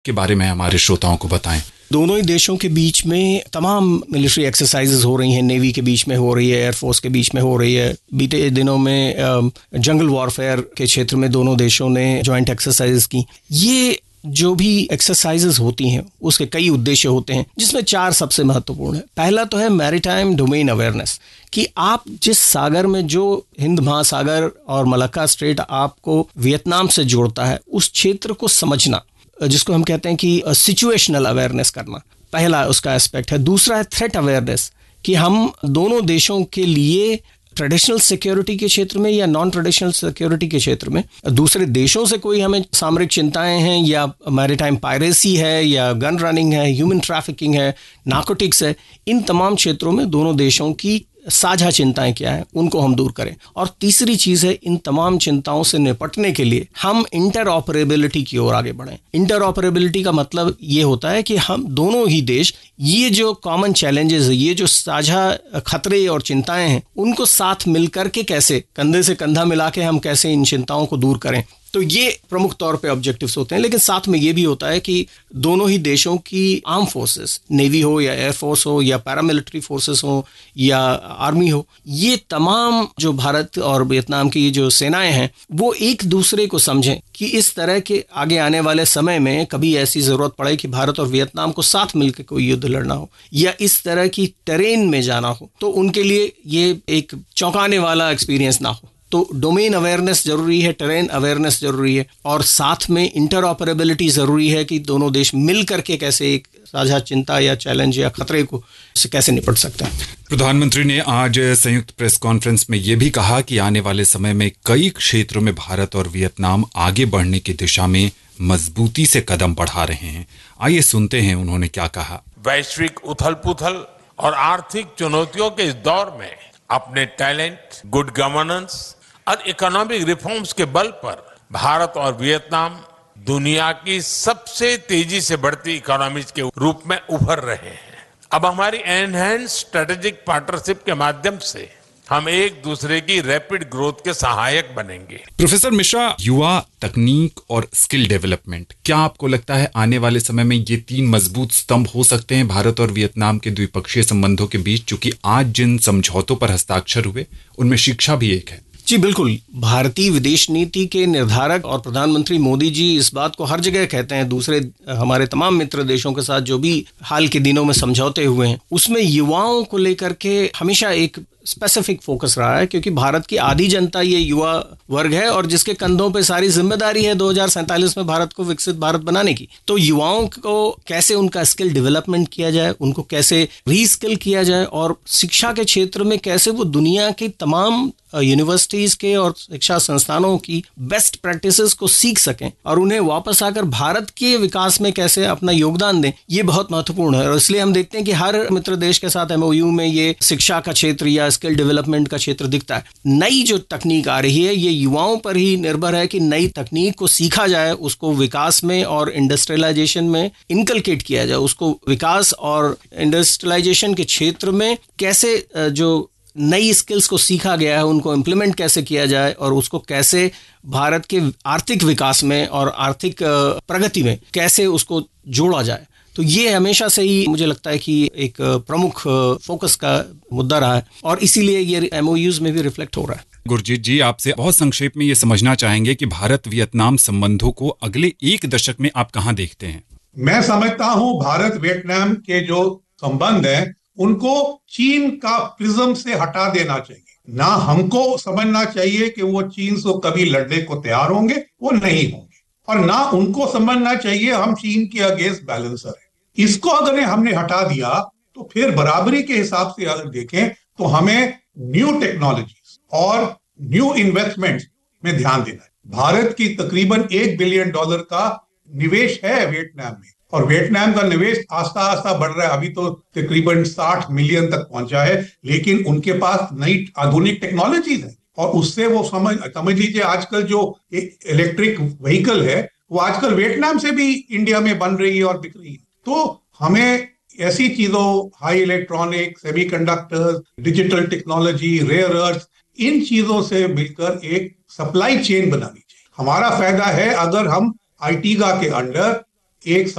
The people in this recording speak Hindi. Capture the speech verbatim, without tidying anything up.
के बारे में हमारे श्रोताओं को बताएं। दोनों ही देशों के बीच में तमाम मिलिट्री एक्सरसाइजेज हो रही हैं, नेवी के बीच में हो रही है, एयरफोर्स के बीच में हो रही है। बीते दिनों में जंगल वॉरफेयर के क्षेत्र में दोनों देशों ने जॉइंट एक्सरसाइजेज की। ये जो भी एक्सरसाइजेज होती हैं उसके कई उद्देश्य होते हैं, जिसमें चार सबसे महत्वपूर्ण है। पहला तो है मैरीटाइम डोमेन अवेयरनेस, कि आप जिस सागर में, जो हिंद महासागर और मलक्का स्ट्रेट आपको वियतनाम से जोड़ता है, उस क्षेत्र को समझना, जिसको हम कहते हैं कि सिचुएशनल अवेयरनेस करना, पहला उसका एस्पेक्ट है। दूसरा है थ्रेट अवेयरनेस, कि हम दोनों देशों के लिए ट्रेडिशनल सिक्योरिटी के क्षेत्र में या नॉन ट्रेडिशनल सिक्योरिटी के क्षेत्र में दूसरे देशों से कोई हमें सामरिक चिंताएं हैं, या मैरीटाइम पायरेसी है, या गन रनिंग है, ह्यूमन ट्रैफिकिंग है, नार्कोटिक्स है, इन तमाम क्षेत्रों में दोनों देशों की साझा चिंताएं क्या हैं, उनको हम दूर करें। और तीसरी चीज़ है, इन तमाम चिंताओं से निपटने के लिए हम इंटरऑपरेबिलिटी की ओर आगे बढ़ें। इंटरऑपरेबिलिटी का मतलब ये होता है कि हम दोनों ही देश ये जो कॉमन चैलेंजेस है, ये जो साझा खतरे और चिंताएं हैं, उनको साथ मिलकर के कैसे, कंधे से कंधा मिला के हम कैसे इन चिंताओं को दूर करें। तो ये प्रमुख तौर पे ऑब्जेक्टिव्स होते हैं। लेकिन साथ में ये भी होता है कि दोनों ही देशों की आर्म फोर्सेस, नेवी हो या एयरफोर्स हो या पैरामिलिट्री फोर्सेस हो या आर्मी हो, ये तमाम जो भारत और वियतनाम की जो सेनाएं हैं, वो एक दूसरे को समझें कि इस तरह के आगे आने वाले समय में कभी ऐसी ज़रूरत पड़े कि भारत और वियतनाम को साथ मिलकर कोई युद्ध लड़ना हो या इस तरह की टेरेन में जाना हो, तो उनके लिए ये एक चौंकाने वाला एक्सपीरियंस ना हो। तो डोमेन अवेयरनेस जरूरी है, टेरेन अवेयरनेस जरूरी है, और साथ में इंटरऑपरेबिलिटी जरूरी है कि दोनों देश मिल करके कैसे एक साझा चिंता या चैलेंज या खतरे को से कैसे निपट सकते हैं। प्रधानमंत्री ने आज संयुक्त प्रेस कॉन्फ्रेंस में यह भी कहा कि आने वाले समय में कई क्षेत्रों में भारत और वियतनाम आगे बढ़ने की दिशा में मजबूती से कदम बढ़ा रहे हैं। आइए सुनते हैं उन्होंने क्या कहा। वैश्विक उथल पुथल और आर्थिक चुनौतियों के इस दौर में अपने टैलेंट, गुड गवर्नेंस और इकोनॉमिक रिफॉर्म्स के बल पर भारत और वियतनाम दुनिया की सबसे तेजी से बढ़ती इकोनॉमीज के रूप में उभर रहे हैं। अब हमारी एनहांस स्ट्रेटेजिक पार्टनरशिप के माध्यम से हम एक दूसरे की रैपिड ग्रोथ के सहायक बनेंगे। प्रोफेसर मिश्रा, युवा, तकनीक और स्किल डेवलपमेंट, क्या आपको लगता है आने वाले समय में ये तीन मजबूत स्तंभ हो सकते हैं भारत और वियतनाम के द्विपक्षीय संबंधों के बीच? चूंकि आज जिन समझौतों पर हस्ताक्षर हुए उनमें शिक्षा भी एक है। जी बिल्कुल, भारतीय विदेश नीति के निर्धारक और प्रधानमंत्री मोदी जी इस बात को हर जगह कहते हैं, दूसरे हमारे तमाम मित्र देशों के साथ जो भी हाल के दिनों में समझौते हुए हैं, उसमें युवाओं को लेकर के हमेशा एक स्पेसिफिक फोकस रहा है, क्योंकि भारत की आधी जनता ये युवा वर्ग है और जिसके कंधों पे सारी जिम्मेदारी है दो हज़ार सैंतालीस में भारत को विकसित भारत बनाने की। तो युवाओं को कैसे उनका स्किल डेवलपमेंट किया जाए, उनको कैसे रीस्किल किया जाए, और शिक्षा के क्षेत्र में कैसे वो दुनिया की तमाम यूनिवर्सिटीज के और शिक्षा संस्थानों की बेस्ट प्रैक्टिसेस को सीख सकें और उन्हें वापस आकर भारत के विकास में कैसे अपना योगदान दें, ये बहुत महत्वपूर्ण है। और इसलिए हम देखते हैं कि हर मित्र देश के साथ एमओयू में ये शिक्षा का क्षेत्र या स्किल डेवलपमेंट का क्षेत्र दिखता है। नई जो तकनीक आ रही है, ये युवाओं पर ही निर्भर है कि नई तकनीक को सीखा जाए, उसको विकास में और इंडस्ट्रियलाइजेशन में इनकलकेट किया जाए, उसको विकास और इंडस्ट्रियलाइजेशन के क्षेत्र में कैसे जो नई स्किल्स को सीखा गया है उनको इम्प्लीमेंट कैसे किया जाए और उसको कैसे भारत के आर्थिक विकास में और आर्थिक प्रगति में कैसे उसको जोड़ा जाए। तो ये हमेशा से ही मुझे लगता है कि एक प्रमुख फोकस का मुद्दा रहा है और इसीलिए ये एमओयूज में भी रिफ्लेक्ट हो रहा है। गुरजीत जी, आपसे बहुत संक्षेप में ये समझना चाहेंगे कि भारत वियतनाम संबंधों को अगले एक दशक में आप कहाँ देखते हैं? मैं समझता हूँ भारत वियतनाम के जो संबंध है उनको चीन का प्रिज्म से हटा देना चाहिए। ना हमको समझना चाहिए कि वो चीन से कभी लड़ने को तैयार होंगे, वो नहीं होंगे, और ना उनको समझना चाहिए हम चीन के अगेंस्ट बैलेंसर है। इसको अगर हमने हटा दिया तो फिर बराबरी के हिसाब से अगर देखें तो हमें न्यू टेक्नोलॉजीज और न्यू इन्वेस्टमेंट में ध्यान देना है। भारत की तकरीबन एक बिलियन डॉलर का निवेश है वियतनाम में और वियतनाम का निवेश आस्ता आस्ता बढ़ रहा है। अभी तो तकरीबन साठ मिलियन तक पहुंचा है, लेकिन उनके पास नई आधुनिक टेक्नोलॉजीज है और उससे वो समझ समझ लीजिए आजकल जो इलेक्ट्रिक व्हीकल है वो आजकल वियतनाम से भी इंडिया में बन रही है और बिक रही है। तो हमें ऐसी चीजों, high electronic, semiconductors, digital technology, rare earth, इन चीजों से मिलकर एक सप्लाई चेन बनानी चाहिए। हमारा फायदा है अगर हम आईटीगा के अंडर एक